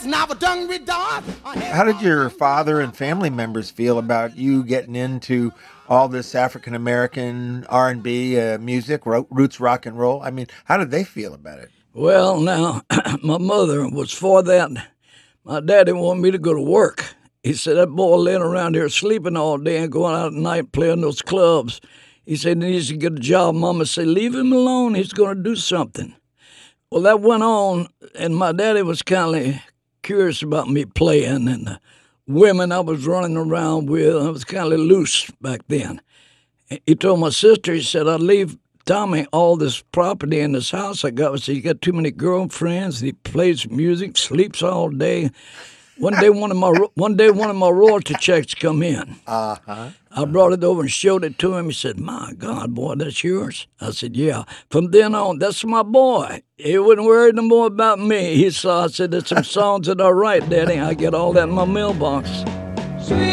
How did your father and family members feel about you getting into all this African American R&B music, roots rock and roll? I mean, how did they feel about it? Well, now, my mother was for that. My daddy wanted me to go to work. He said, that boy laying around here sleeping all day and going out at night playing those clubs. He said he needs to get a job. Mama said, leave him alone. He's going to do something. Well, that went on, and my daddy was kind of curious about me playing and the women I was running around with. I was kind of loose back then. He told my sister, he said, I'd leave Tommy all this property in this house I got. I said, you got too many girlfriends. He plays music, sleeps all day. One day, one of my royalty checks come in. Uh-huh. I brought it over and showed it to him. He said, my God, boy, that's yours. I said, yeah. From then on, that's my boy. He wouldn't worry no more about me. I said, there's some songs that I write, Daddy. I get all that in my mailbox.